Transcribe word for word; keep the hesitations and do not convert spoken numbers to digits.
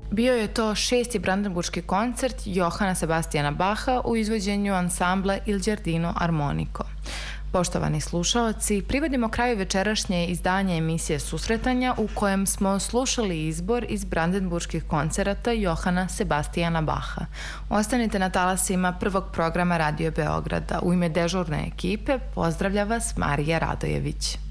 Bio je to šesti brandenburški koncert Johana Sebastijana Bacha u izvođenju ansambla Il Giardino Armonico. Poštovani slušaoci, privodimo kraju večerašnje izdanje emisije Susretanja u kojem smo slušali izbor iz brandenburških koncerata Johana Sebastijana Bacha. Ostanite na talasima prvog programa Radio Beograda. U ime dežurne ekipe pozdravlja vas Marija Radojević.